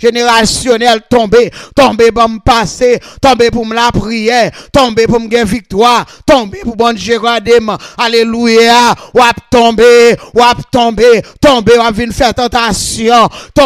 générationnel tomber pour me passer, tomber pour me la prière, tomber pour me gagner victoire, tomber pour bon Dieu regarder. Alléluia, ou tomber, ou venir faire tentation.